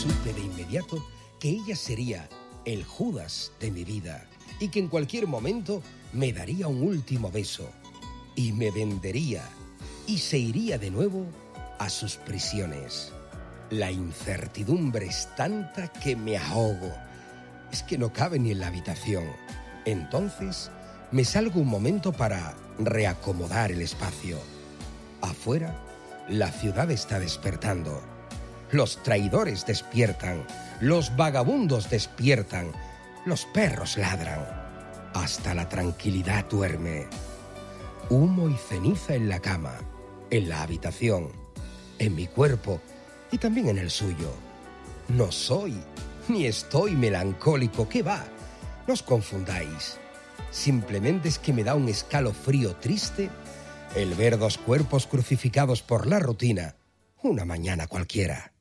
Supe de inmediato que ella sería el Judas de mi vida y que en cualquier momento me daría un último beso y me vendería y se iría de nuevo a sus prisiones. La incertidumbre es tanta que me ahogo. Es que no cabe ni en la habitación. Entonces me salgo un momento para reacomodar el espacio. Afuera, la ciudad está despertando. Los traidores despiertan, los vagabundos despiertan, los perros ladran. Hasta la tranquilidad duerme. Humo y ceniza en la cama, en la habitación, en mi cuerpo y también en el suyo. No soy ni estoy melancólico, ¿qué va? No os confundáis. Simplemente es que me da un escalofrío triste el ver dos cuerpos crucificados por la rutina una mañana cualquiera.